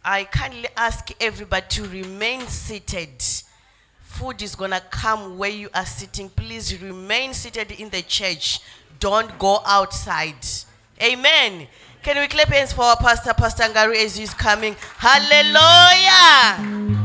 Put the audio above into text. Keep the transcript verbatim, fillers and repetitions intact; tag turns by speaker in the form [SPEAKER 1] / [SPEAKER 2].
[SPEAKER 1] I kindly ask everybody to remain seated. Food is going to come where you are sitting. Please remain seated in the church. Don't go outside. Amen. Can we clap hands for our pastor, Pastor Ngaru, as he's coming? Hallelujah.